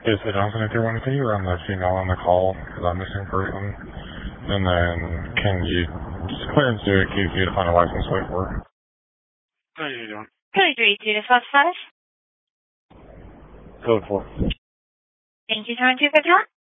Is it Johnson if you're one of you? I'm the female on the call because I'm missing person. And then can you just clearance do it, keep you to find a license plate for her? How are you doing? Code 3255. Code 4. Thank you, 725.